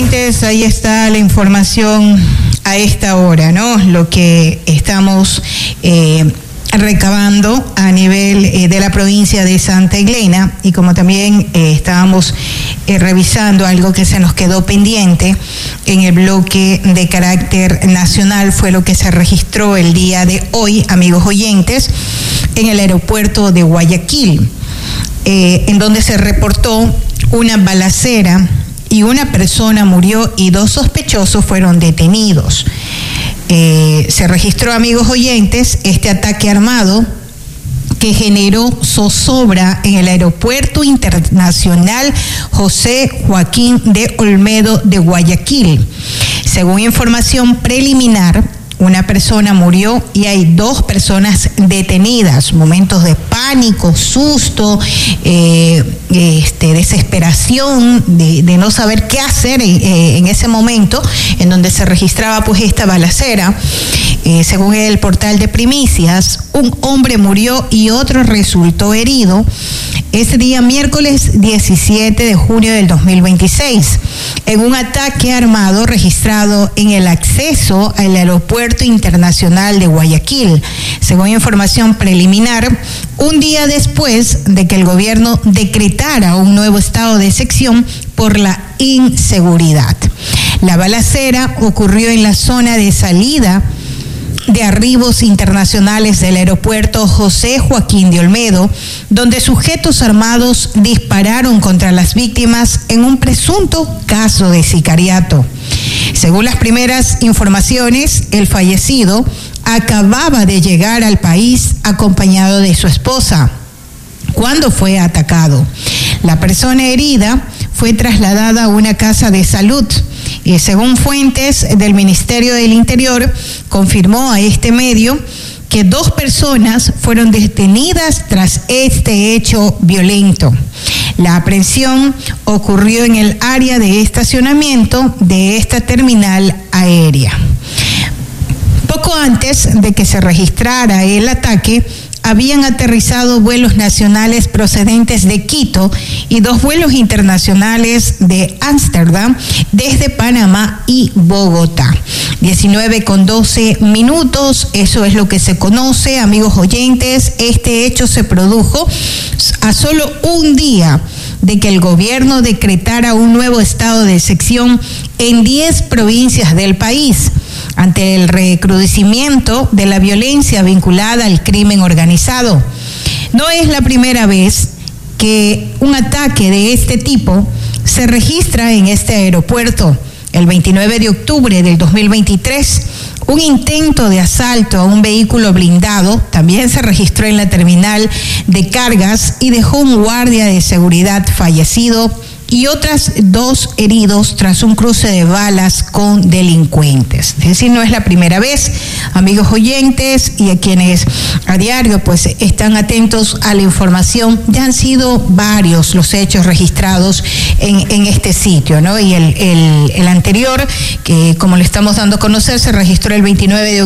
oyentes, ahí está la información a esta hora, ¿no? Lo que estamos recabando a nivel de la provincia de Santa Elena, y como también estábamos revisando algo que se nos quedó pendiente en el bloque de carácter nacional, fue lo que se registró el día de hoy, amigos oyentes, en el aeropuerto de Guayaquil, en donde se reportó una balacera y una persona murió y 2 sospechosos fueron detenidos. Se registró, amigos oyentes, este ataque armado que generó zozobra en el Aeropuerto Internacional José Joaquín de Olmedo de Guayaquil. Según información preliminar, una persona murió y hay 2 personas detenidas. Momentos de pánico, susto, desesperación, de no saber qué hacer en ese momento en donde se registraba pues esta balacera. Según el portal de Primicias, un hombre murió y otro resultó herido ese día miércoles 17 de junio del 2026 en un ataque armado registrado en el acceso al Aeropuerto Internacional de Guayaquil. Según información preliminar, un día después de que el gobierno decretara un nuevo estado de excepción por la inseguridad. La balacera ocurrió en la zona de salida de arribos internacionales del aeropuerto José Joaquín de Olmedo, donde sujetos armados dispararon contra las víctimas en un presunto caso de sicariato. Según las primeras informaciones, el fallecido acababa de llegar al país acompañado de su esposa cuando fue atacado. La persona herida fue trasladada a una casa de salud. Y según fuentes del Ministerio del Interior, confirmó a este medio que 2 personas fueron detenidas tras este hecho violento. La aprehensión ocurrió en el área de estacionamiento de esta terminal aérea. Poco antes de que se registrara el ataque, habían aterrizado vuelos nacionales procedentes de Quito y 2 vuelos internacionales de Ámsterdam desde Panamá y Bogotá. 19:12, eso es lo que se conoce, amigos oyentes. Este hecho se produjo a solo un día de que el gobierno decretara un nuevo estado de excepción en 10 provincias del país, ante el recrudecimiento de la violencia vinculada al crimen organizado. No es la primera vez que un ataque de este tipo se registra en este aeropuerto. El 29 de octubre del 2023, un intento de asalto a un vehículo blindado también se registró en la terminal de cargas y dejó un guardia de seguridad fallecido y otras 2 heridos tras un cruce de balas con delincuentes. Es decir, no es la primera vez, amigos oyentes, y a quienes a diario pues están atentos a la información, ya han sido varios los hechos registrados en este sitio, ¿no? Y el anterior, que como le estamos dando a conocer, se registró el 29 de